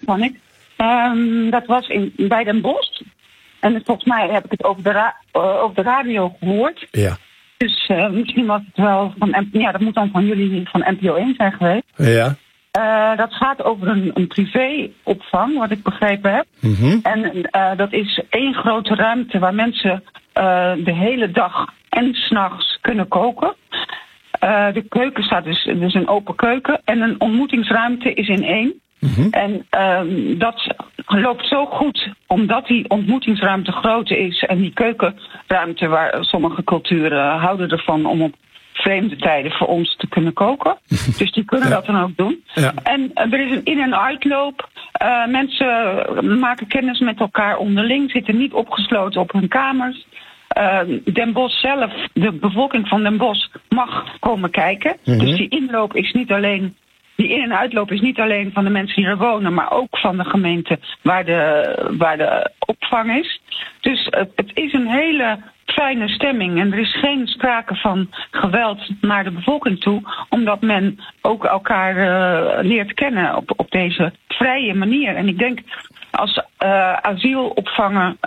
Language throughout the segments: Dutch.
kan ik. Dat was bij Den Bosch. En volgens mij heb ik het over de radio gehoord. Ja. Dus misschien was het wel dat moet dan van jullie van NPO 1 zijn geweest. Ja. Dat gaat over een privéopvang, wat ik begrepen heb. Mm-hmm. En dat is één grote ruimte waar mensen de hele dag en 's nachts kunnen koken. De keuken staat dus een open keuken. En een ontmoetingsruimte is in één. Mm-hmm. En dat loopt zo goed, omdat die ontmoetingsruimte groter is. En die keukenruimte, waar sommige culturen houden ervan om op vreemde tijden voor ons te kunnen koken. Dus die kunnen dat dan ook doen. Ja. En er is een in- en uitloop. Mensen maken kennis met elkaar onderling, zitten niet opgesloten op hun kamers. Den Bosch zelf, de bevolking van Den Bosch, mag komen kijken. Mm-hmm. Dus die inloop is niet alleen... Die in- en uitloop is niet alleen van de mensen die er wonen, maar ook van de gemeente waar de opvang is. Dus het is een hele fijne stemming. En er is geen sprake van geweld naar de bevolking toe, omdat men ook elkaar leert kennen op deze vrije manier. En ik denk, als asielopvangen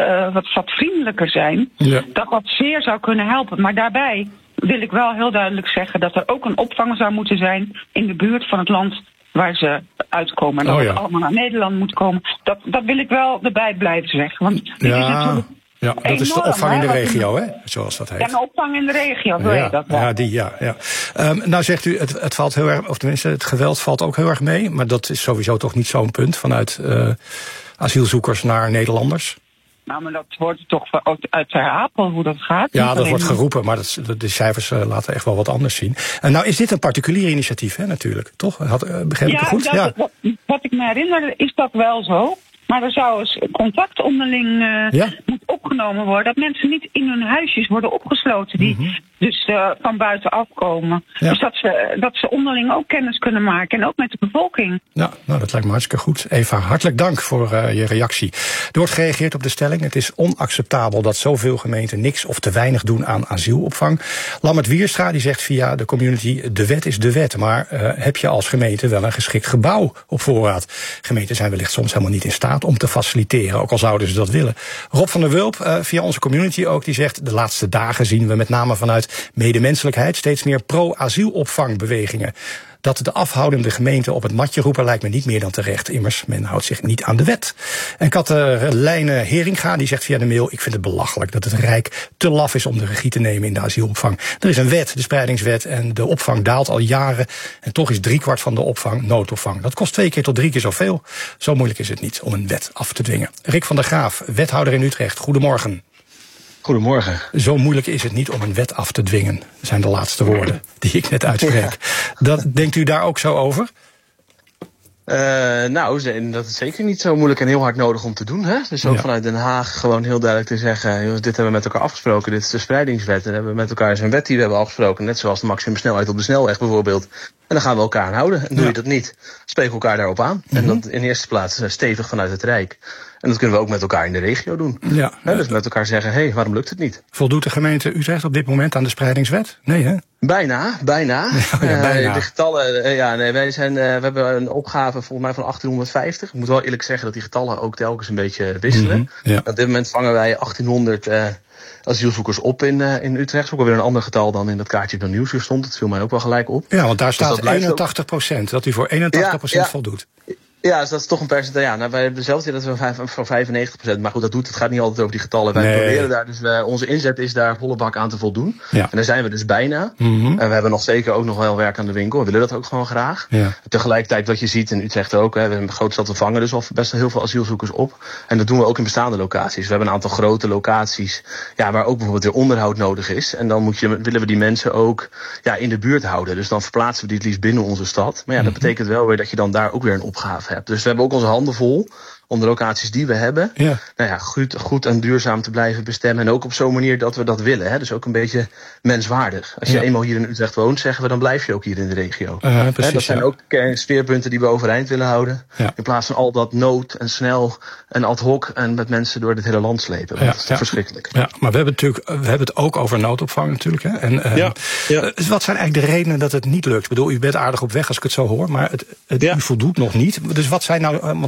wat vriendelijker zijn, dat zeer zou kunnen helpen. Maar daarbij wil ik wel heel duidelijk zeggen dat er ook een opvang zou moeten zijn in de buurt van het land waar ze uitkomen. En dat het allemaal naar Nederland moet komen. Dat wil ik wel erbij blijven zeggen. Want dit is natuurlijk dat enorm, is de opvang in de regio, hè? Zoals dat heet. Ja, een opvang in de regio, wil je dat wel? Ja. Nou zegt u, het valt heel erg, of tenminste, het geweld valt ook heel erg mee. Maar dat is sowieso toch niet zo'n punt vanuit asielzoekers naar Nederlanders. Nou, maar dat wordt toch uit Ter Apel hoe dat gaat. Ja, dat wordt geroepen, maar de cijfers laten echt wel wat anders zien. En nou is dit een particulier initiatief, hè, natuurlijk, toch? Begrijp ik het goed? Wat ik me herinner is dat wel zo. Maar er zou eens contact onderling moet opgenomen worden. Dat mensen niet in hun huisjes worden opgesloten. Die dus van buitenaf komen. Ja. Dus dat ze onderling ook kennis kunnen maken. En ook met de bevolking. Ja, nou dat lijkt me hartstikke goed. Eva, hartelijk dank voor je reactie. Er wordt gereageerd op de stelling. Het is onacceptabel dat zoveel gemeenten niks of te weinig doen aan asielopvang. Lammert Wierstra die zegt via de community: de wet is de wet. Maar heb je als gemeente wel een geschikt gebouw op voorraad? Gemeenten zijn wellicht soms helemaal niet in staat om te faciliteren, ook al zouden ze dat willen. Rob van der Wulp, via onze community ook, die zegt: de laatste dagen zien we met name vanuit medemenselijkheid steeds meer pro-asielopvangbewegingen. Dat de afhoudende gemeenten op het matje roepen lijkt me niet meer dan terecht. Immers, men houdt zich niet aan de wet. En Katelijne Heringa die zegt via de mail: ik vind het belachelijk dat het Rijk te laf is om de regie te nemen in de asielopvang. Er is een wet, de spreidingswet, en de opvang daalt al jaren. En toch is 3/4 van de opvang noodopvang. Dat kost 2 keer tot 3 keer zoveel. Zo moeilijk is het niet om een wet af te dwingen. Rick van der Graaf, wethouder in Utrecht. Goedemorgen. Goedemorgen. Zo moeilijk is het niet om een wet af te dwingen, zijn de laatste woorden die ik net uitspreek. Ja. Denkt u daar ook zo over? Dat is zeker niet zo moeilijk en heel hard nodig om te doen. Hè? Dus ook vanuit Den Haag gewoon heel duidelijk te zeggen: jongens, dit hebben we met elkaar afgesproken, dit is de spreidingswet. En hebben we met elkaar een wet die we hebben afgesproken, net zoals de maximumsnelheid op de snelweg bijvoorbeeld. En dan gaan we elkaar aan houden. En doe je dat niet, spreken we elkaar daarop aan. En dat in eerste plaats stevig vanuit het Rijk. En dat kunnen we ook met elkaar in de regio doen. Ja. Dus met elkaar zeggen: waarom lukt het niet? Voldoet de gemeente Utrecht op dit moment aan de spreidingswet? Nee, hè? Bijna. Bijna. De getallen, we hebben een opgave volgens mij van 1850. Ik moet wel eerlijk zeggen dat die getallen ook telkens een beetje wisselen. Op dit moment vangen wij 1800 asielzoekers op in Utrecht. Dat is ook alweer een ander getal dan in dat kaartje van Nieuwsuur stond. Dat viel mij ook wel gelijk op. Ja, want daar staat 81%, dat u voor 81% voldoet. Ja, dus dat is toch een percentage. Ja, wij hebben zelfs dat we voor 95%. Maar goed, het gaat niet altijd over die getallen. Wij proberen daar dus, onze inzet is daar volle bak aan te voldoen. Ja. En daar zijn we dus bijna. En we hebben nog zeker ook nog wel werk aan de winkel. We willen dat ook gewoon graag. Ja. Tegelijkertijd wat je ziet in Utrecht ook. We hebben een grote stad, we vangen dus al best wel heel veel asielzoekers op. En dat doen we ook in bestaande locaties. We hebben een aantal grote locaties waar ook bijvoorbeeld weer onderhoud nodig is. En dan willen we die mensen ook in de buurt houden. Dus dan verplaatsen we die het liefst binnen onze stad. Maar dat betekent wel weer dat je dan daar ook weer een opgave hebt. Dus we hebben ook onze handen vol om de locaties die we hebben goed en duurzaam te blijven bestemmen. En ook op zo'n manier dat we dat willen. Hè? Dus ook een beetje menswaardig. Als je eenmaal hier in Utrecht woont, zeggen we, dan blijf je ook hier in de regio. Precies, dat zijn ook speerpunten die we overeind willen houden. Ja. In plaats van al dat nood en snel en ad hoc en met mensen door dit hele land slepen. Dat is toch verschrikkelijk. Ja, maar we hebben het ook over noodopvang natuurlijk. Hè? En, wat zijn eigenlijk de redenen dat het niet lukt? Ik bedoel, u bent aardig op weg als ik het zo hoor, maar u voldoet nog niet. Dus wat zijn nou...